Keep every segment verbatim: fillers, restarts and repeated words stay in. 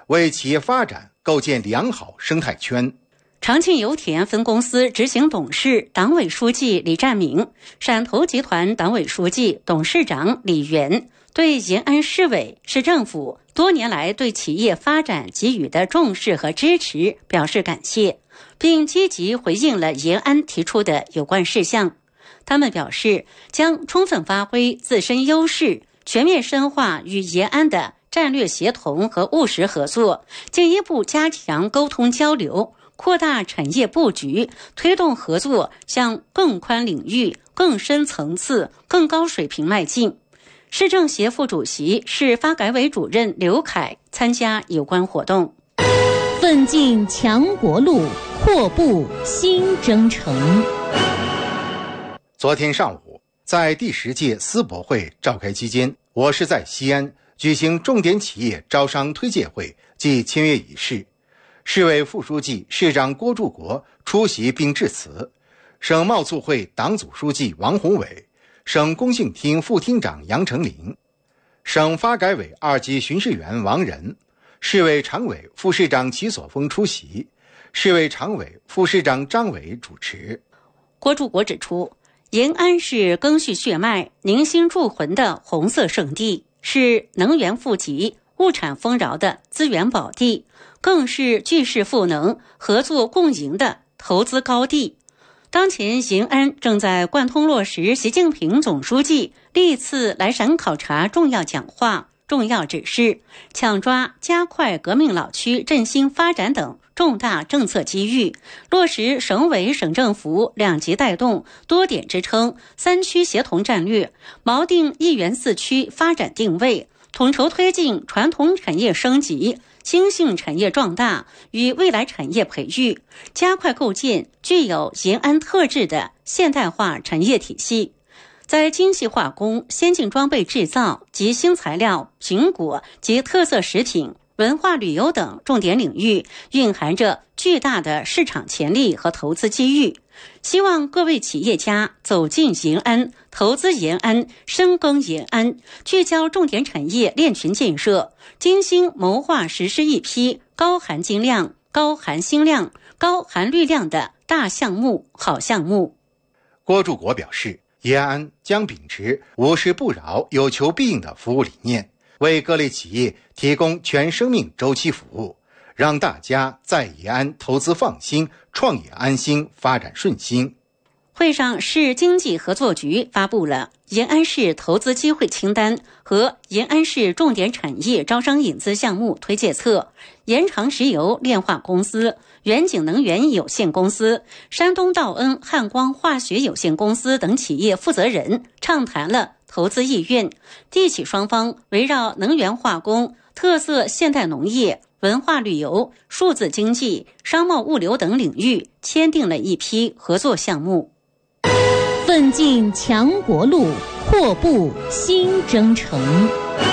为企业发展构建良好生态圈。 长庆油田分公司执行董事、党委书记李占明、汕头集团党委书记、董事长李源对延安市委、市政府多年来对企业发展给予的重视和支持表示感谢，并积极回应了延安提出的有关事项。他们表示，将充分发挥自身优势，全面深化与延安的战略协同和务实合作，进一步加强沟通交流，扩大产业布局，推动合作向更宽领域、更深层次、更高水平迈进。市政协副主席、市发改委主任刘凯参加有关活动。 奋进强国路，阔步新征程。 昨天上午，在第十届思博会召开期间，我市在西安举行重点企业招商推介会暨签约仪式。市委副书记、市长郭柱国出席并致辞，省贸促会党组书记王宏伟、省工信厅副厅长杨成林、省发改委二级巡视员王仁、市委常委、副市长齐所峰出席，市委常委、副市长张伟主持。 郭柱国指出，延安是赓续血脉、凝心铸魂的红色圣地，是能源富集、物产丰饶的资源宝地，更是聚势赋能、合作共赢的投资高地。当前延安正在贯通落实习近平总书记历次来陕考察重要讲话、重要指示，抢抓加快革命老区振兴发展等重大政策机遇，落实省委省政府两级带动、多点支撑、三区协同战略，锚定一园四区发展定位，统筹推进传统产业升级、新兴产业壮大与未来产业培育，加快构建具有延安特质的现代化产业体系。在精细化工、先进装备制造及新材料、苹果及特色食品、文化旅游等重点领域，蕴含着巨大的市场潜力和投资机遇。希望各位企业家走进延安，投资延安，深耕延安，聚焦重点产业链群建设，精心谋划实施一批高含金量、高含新量、高含绿量的大项目、好项目。 郭柱国表示，延安将秉持无事不扰、有求必应的服务理念，为各类企业提供全生命周期服务，让大家在延安投资放心、创业安心、发展顺心。 会上，市经济合作局发布了延安市投资机会清单和延安市重点产业招商引资项目推介册。延长石油炼化公司、远景能源有限公司、山东道恩汉光化学有限公司等企业负责人畅谈了投资意愿，地企双方围绕能源化工、特色现代农业、文化旅游、数字经济、商贸物流等领域签订了一批合作项目。 奋进强国路，阔步新征程。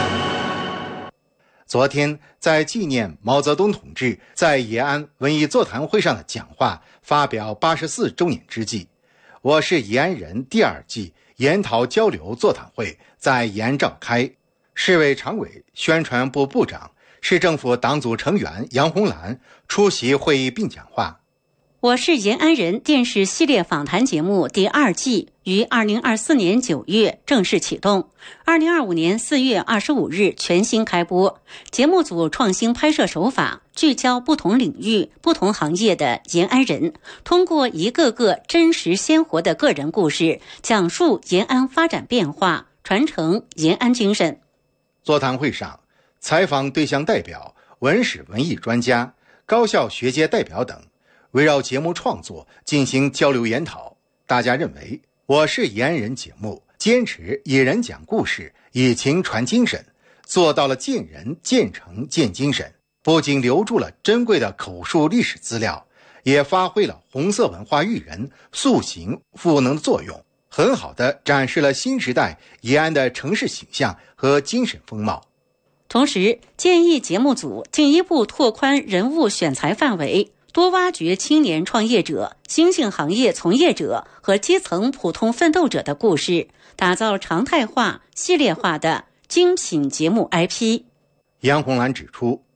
昨天，在纪念毛泽东同志在延安文艺座谈会上的讲话发表八十四周年之际，我是延安人第二季研讨交流座谈会在延安召开。市委常委、宣传部部长、市政府党组成员杨红兰出席会议并讲话。 我是延安人电视系列访谈节目第二季于二零二四年九月正式启动，二零二五年四月二十五日全新开播。节目组创新拍摄手法，聚焦不同领域、不同行业的延安人，通过一个个真实鲜活的个人故事，讲述延安发展变化，传承延安精神。 座谈会上，采访对象代表、文史文艺专家、高校学界代表等围绕节目创作进行交流研讨。大家认为，我是延安人节目坚持以人讲故事、以情传精神，做到了见人、见诚、见精神，不仅留住了珍贵的口述历史资料，也发挥了红色文化育人、塑形赋能的作用，很好地展示了新时代延安的城市形象和精神风貌。 同时，建议节目组进一步拓宽人物选材范围，多挖掘青年创业者、新兴行业从业者和基层普通奋斗者的故事，打造常态化、系列化的精品节目 I P。 杨红兰指出，